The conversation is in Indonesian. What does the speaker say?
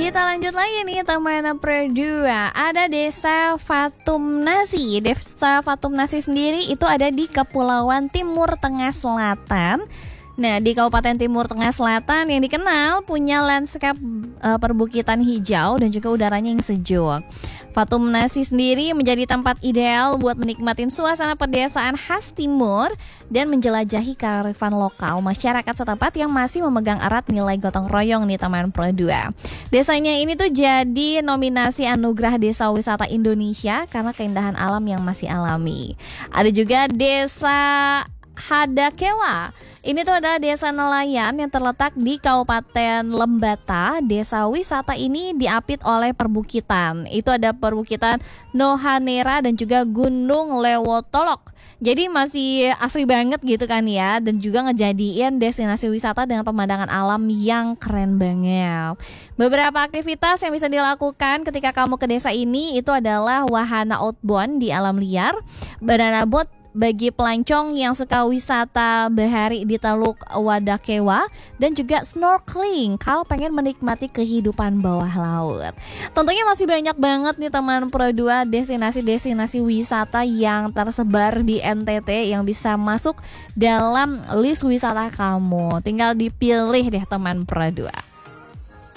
Kita lanjut lagi nih teman Pro2. Ada Desa Fatumnasi. Desa Fatumnasi sendiri itu ada di Kepulauan Timur Tengah Selatan. Nah, di Kabupaten Timur Tengah Selatan yang dikenal punya landscape perbukitan hijau dan juga udaranya yang sejuk. Fatumnasi sendiri menjadi tempat ideal buat menikmatin suasana pedesaan khas timur dan menjelajahi kearifan lokal masyarakat setempat yang masih memegang erat nilai gotong royong nih teman Pro2. Desanya ini tuh jadi nominasi Anugerah Desa Wisata Indonesia karena keindahan alam yang masih alami. Ada juga Desa Hadakewa. Ini tuh adalah desa nelayan yang terletak di Kabupaten Lembata. Desa wisata ini diapit oleh perbukitan. Itu ada perbukitan Nohanera dan juga Gunung Lewotolok. Jadi masih asri banget gitu kan ya. Dan juga ngejadiin destinasi wisata dengan pemandangan alam yang keren banget. Beberapa aktivitas yang bisa dilakukan ketika kamu ke desa ini itu adalah wahana outbound di alam liar, banana boat bagi pelancong yang suka wisata bahari di Teluk Wadakewa, dan juga snorkeling kalau pengen menikmati kehidupan bawah laut. Tentunya masih banyak banget nih teman Pro2 destinasi-destinasi wisata yang tersebar di NTT yang bisa masuk dalam list wisata kamu. Tinggal dipilih deh teman Pro2.